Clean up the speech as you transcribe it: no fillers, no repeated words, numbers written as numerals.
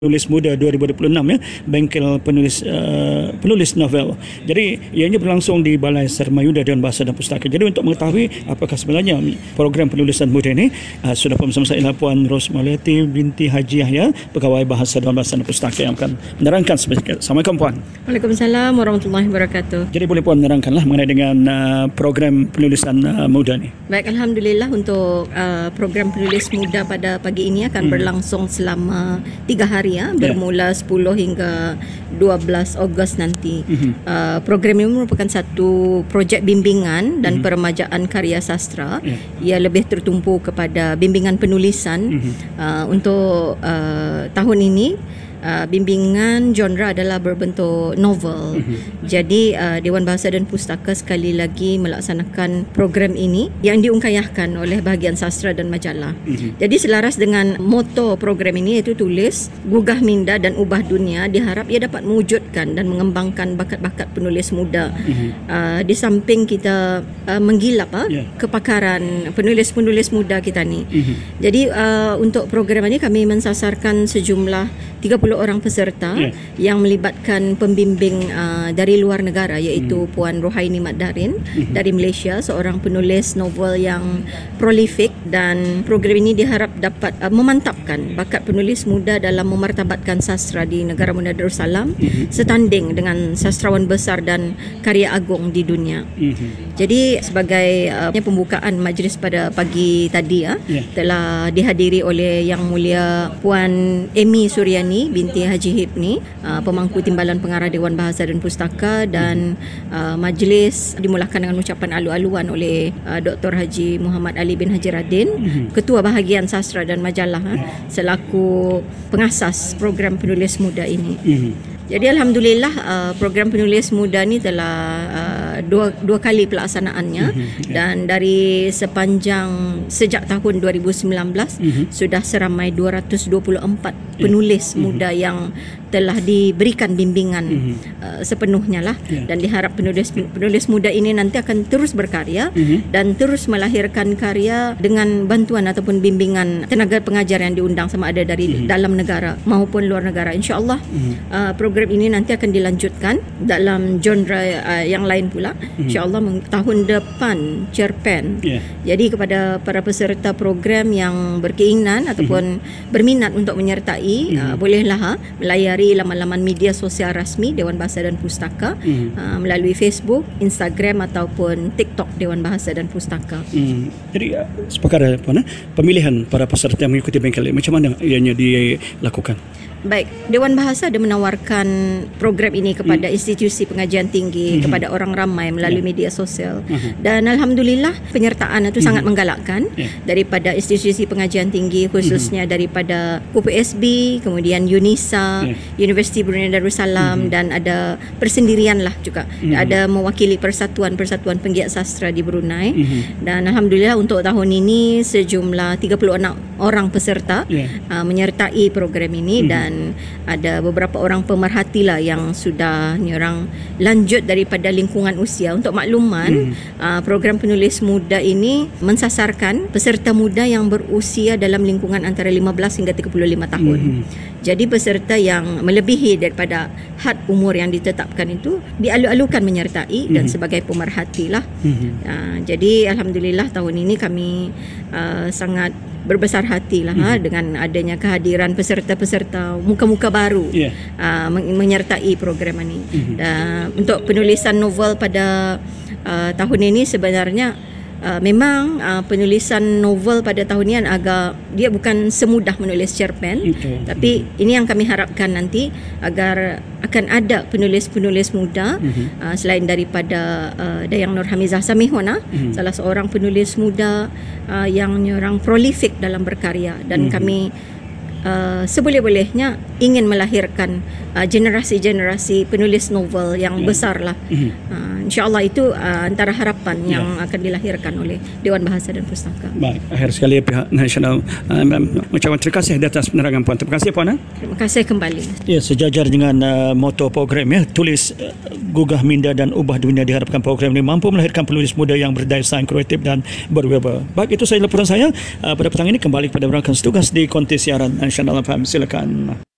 Penulis Muda 2026 ya, bengkel penulis novel. Jadi ianya berlangsung di Balai Sermayuda Dewan Bahasa dan Pustaka. Jadi untuk mengetahui apakah sebenarnya program penulisan muda ini, sudah bersama saya Puan Rosmaliati binti Haji Yahya, Pegawai Bahasa Dewan Bahasa dan Pustaka yang akan menerangkan sedikit. Assalamualaikum Puan. Waalaikumsalam warahmatullahi wabarakatuh. Jadi boleh Puan menerangkanlah mengenai dengan program penulisan muda ni. Baik, alhamdulillah untuk program penulis muda pada pagi ini akan berlangsung selama 3 hari ya, bermula 10 hingga 12 Ogos nanti. Program ini merupakan satu projek bimbingan dan peremajaan karya sastra. Ia lebih tertumpu kepada bimbingan penulisan. Untuk tahun ini bimbingan genre adalah berbentuk novel. Jadi Dewan Bahasa dan Pustaka sekali lagi melaksanakan program ini yang diungkayahkan oleh bahagian sastra dan majalah. Jadi selaras dengan moto program ini, iaitu tulis, gugah minda dan ubah dunia, diharap ia dapat mewujudkan dan mengembangkan bakat-bakat penulis muda. Di samping kita menggilap kepakaran penulis-penulis muda kita ni. Jadi untuk program ini kami mensasarkan sejumlah 30 orang peserta yang melibatkan pembimbing dari luar negara, iaitu Puan Rohaini Mat Darin dari Malaysia, seorang penulis novel yang prolific, dan program ini diharap dapat memantapkan bakat penulis muda dalam memartabatkan sastra di negara Muda Darussalam setanding dengan sastrawan besar dan karya agung di dunia. Jadi sebagai pembukaan majlis pada pagi tadi telah dihadiri oleh Yang Mulia Puan Amy Suryani binti Haji Hipni, pemangku Timbalan Pengarah Dewan Bahasa dan Pustaka, dan majlis dimulakan dengan ucapan alu-aluan oleh Dr. Haji Muhammad Ali bin Haji Radin, Ketua Bahagian Sastra dan Majalah, selaku pengasas program penulis muda ini. Jadi alhamdulillah program penulis muda ni telah dua kali pelaksanaannya, dan dari sejak tahun 2019 sudah seramai 224 penulis muda yang telah diberikan bimbingan sepenuhnya lah, dan diharap penulis muda ini nanti akan terus berkarya dan terus melahirkan karya dengan bantuan ataupun bimbingan tenaga pengajar yang diundang, sama ada dari dalam negara maupun luar negara. InsyaAllah program ini nanti akan dilanjutkan dalam genre yang lain pula, InsyaAllah tahun depan, Cerpen. Jadi kepada para peserta program yang berkeinginan ataupun berminat untuk menyertai, bolehlah melayari laman-laman media sosial rasmi Dewan Bahasa dan Pustaka, melalui Facebook, Instagram ataupun TikTok Dewan Bahasa dan Pustaka. Jadi seperkara pemilihan para peserta yang mengikuti bengkel ini, macam mana ianya dilakukan? Baik, Dewan Bahasa ada menawarkan program ini kepada institusi pengajian tinggi, kepada orang ramai melalui media sosial, dan alhamdulillah penyertaan itu sangat menggalakkan daripada institusi pengajian tinggi, khususnya daripada UPSB, kemudian UNISA, Universiti Brunei Darussalam, dan ada persendirian lah juga, ada mewakili persatuan-persatuan penggiat sastra di Brunei. Dan alhamdulillah untuk tahun ini sejumlah 36 orang peserta menyertai program ini, dan ada beberapa orang pemerhati lah yang sudah lanjut daripada lingkungan usia. Untuk makluman, program penulis muda ini mensasarkan peserta muda yang berusia dalam lingkungan antara 15 hingga 35 tahun. Jadi peserta yang melebihi daripada had umur yang ditetapkan itu dialu-alukan menyertai dan sebagai pemerhati lah. Jadi alhamdulillah tahun ini kami sangat berbesar hati lah dengan adanya kehadiran peserta-peserta muka-muka baru menyertai program ini. Untuk penulisan novel pada tahun ini sebenarnya memang penulisan novel pada tahun ini dia bukan semudah menulis cerpen, tapi ini yang kami harapkan nanti, agar akan ada penulis-penulis muda selain daripada Dayang Nur Hamizah Samihona, salah seorang penulis muda yang prolific dalam berkarya, dan kami seboleh-bolehnya ingin melahirkan generasi-generasi penulis novel yang besar lah. InsyaAllah itu antara harapan yang akan dilahirkan oleh Dewan Bahasa dan Pustaka. Baik, akhir sekali pihak nasional mengucapkan terima kasih atas penerangan Puan. Terima kasih Puan. Terima kasih kembali. Ya, sejajar dengan moto program tulis, gugah minda dan ubah dunia, diharapkan program ini mampu melahirkan penulis muda yang berdaya saing, kreatif dan berwibawa. Baik, itu saya laporan saya pada petang ini. Kembali kepada rakan setugas di konti siaran nasional FM. Silakan.